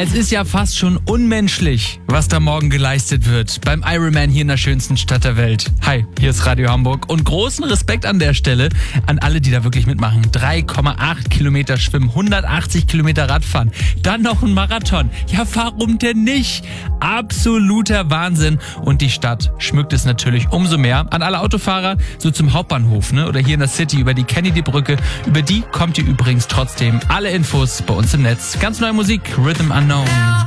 Es ist ja fast schon unmenschlich, was da morgen geleistet wird beim Ironman hier in der schönsten Stadt der Welt. Hi, hier ist Radio Hamburg und großen Respekt an der Stelle an alle, die da wirklich mitmachen. 3,8 Kilometer schwimmen, 180 Kilometer Radfahren, dann noch ein Marathon. Ja, warum denn nicht? Absoluter Wahnsinn. Und die Stadt schmückt es natürlich umso mehr. An alle Autofahrer, so zum Hauptbahnhof, oder hier in der City über die Kennedy-Brücke. Über die kommt ihr übrigens trotzdem alle Infos bei uns im Netz. Ganz neue Musik, Rhythm Unknown.